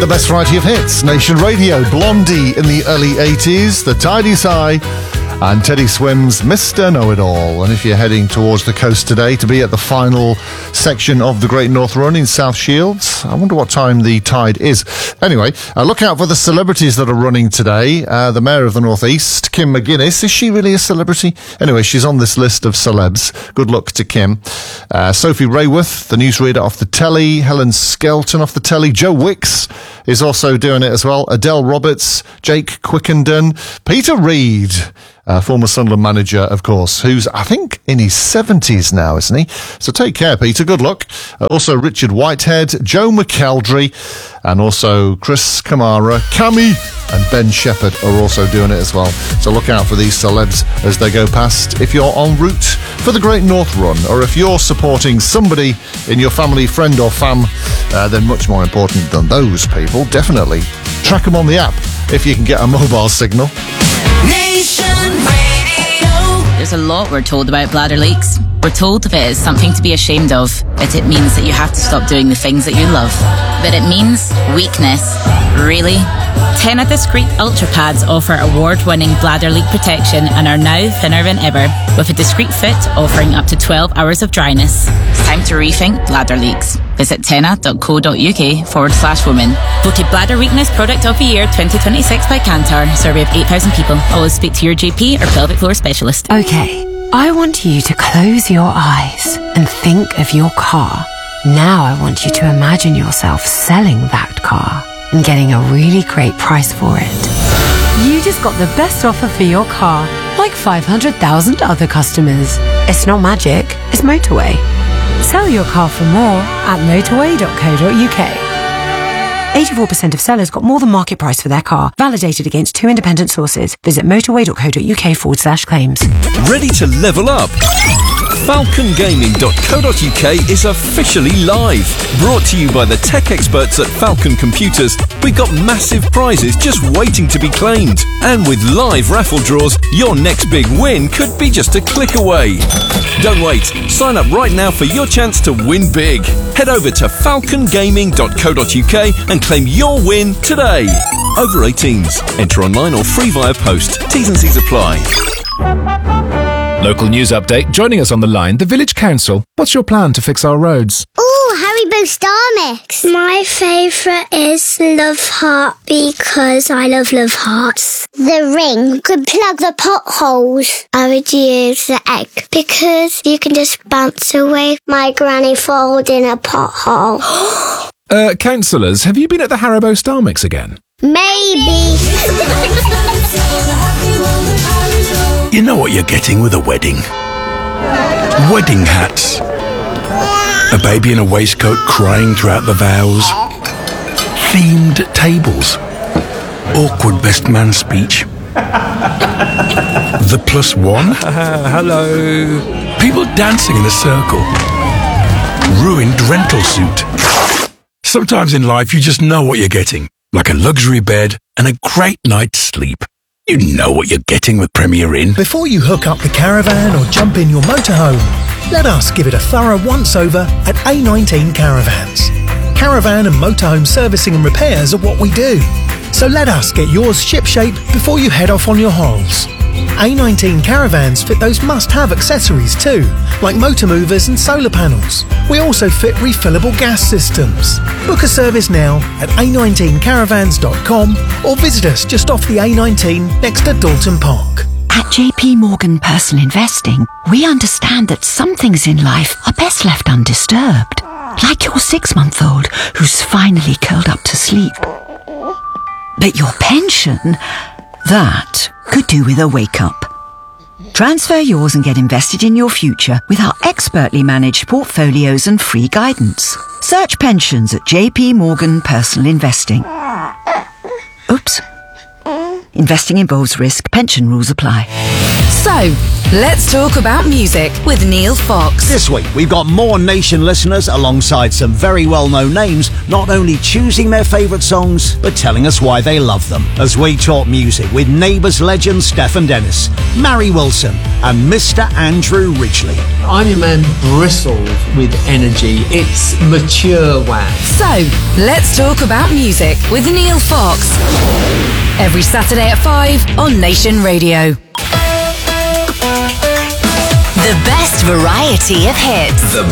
The best variety of hits. Nation Radio, Blondie in the early 80s, The Tidy's High, and Teddy Swims' Mr. Know-It-All. And if you're heading towards the coast today to be at the final section of the Great North Run in South Shields, I wonder what time the tide is. Anyway, look out for the celebrities that are running today. The Mayor of the North East, Kim McGuinness. Is she really a celebrity? Anyway, she's on this list of celebs. Good luck to Kim. Sophie Rayworth, the newsreader off the telly. Helen Skelton off the telly. Joe Wicks is also doing it as well. Adele Roberts, Jake Quickenden, Peter Reid, former Sunderland manager, of course, who's, I think, in his 70s now, isn't he? So take care, Peter. Good luck. Also, Richard Whitehead, Joe McElderry, and also Chris Kamara, Cammy, and Ben Shepherd are also doing it as well. So look out for these celebs as they go past if you're en route for the Great North Run, or if you're supporting somebody in your family, friend or fam, then much more important than those people, definitely track them on the app if you can get a mobile signal. Nation Radio. There's a lot we're told about bladder leaks. We're told if it is something to be ashamed of, that it means that you have to stop doing the things that you love. But it means weakness. Really? Tena Discreet Ultra Pads offer award-winning bladder leak protection and are now thinner than ever, with a discreet fit offering up to 12 hours of dryness. It's time to rethink bladder leaks. Visit tena.co.uk/women. Voted Bladder Weakness Product of the Year 2026 by Kantar. Survey of 8,000 people. Always speak to your GP or pelvic floor specialist. Okay, I want you to close your eyes and think of your car. Now I want you to imagine yourself selling that car and getting a really great price for it. You just got the best offer for your car, like 500,000 other customers. It's not magic, it's Motorway. Sell your car for more at motorway.co.uk. 84% of sellers got more than market price for their car, validated against 2 independent sources. Visit motorway.co.uk/claims. Ready to level up? FalconGaming.co.uk is officially live. Brought to you by the tech experts at Falcon Computers. We've got massive prizes just waiting to be claimed. And with live raffle draws, your next big win could be just a click away. Don't wait. Sign up right now for your chance to win big. Head over to falcongaming.co.uk and claim your win today. Over 18s. Enter online or free via post. T's and C's apply. Local news update. Joining us on the line, the Village Council. What's your plan to fix our roads? Ooh, Haribo Star Mix. My favourite is Love Heart because I love Hearts. The ring could plug the potholes. I would use the egg because you can just bounce away my granny falling in a pothole. Councillors, have you been at the Haribo Star Mix again? Maybe. You know what you're getting with a wedding. Wedding hats. A baby in a waistcoat crying throughout the vows. Themed tables. Awkward best man speech. The +1. Hello. People dancing in a circle. Ruined rental suit. Sometimes in life you just know what you're getting. Like a luxury bed and a great night's sleep. You know what you're getting with Premier Inn. Before you hook up the caravan or jump in your motorhome, let us give it a thorough once-over at A19 Caravans. Caravan and motorhome servicing and repairs are what we do. So let us get yours shipshape before you head off on your holes. A19 Caravans fit those must-have accessories too, like motor movers and solar panels. We also fit refillable gas systems. Book a service now at a19caravans.com or visit us just off the A19 next to Dalton Park. At JP Morgan Personal Investing, we understand that some things in life are best left undisturbed. Like your 6-month-old who's finally curled up to sleep. But your pension, that could do with a wake-up. Transfer yours and get invested in your future with our expertly managed portfolios and free guidance. Search pensions at JP Morgan Personal Investing. Oops. Investing involves risk. Pension rules apply. So, let's talk about music with Neil Fox. This week, we've got more Nation listeners alongside some very well-known names, not only choosing their favourite songs, but telling us why they love them. As we talk music with Neighbours legend Stefan Dennis, Mary Wilson and Mr. Andrew Ridgeley. I'm a man bristled with energy. It's mature wax. So, let's talk about music with Neil Fox. Every Saturday at 5 on Nation Radio. The best variety of hits. The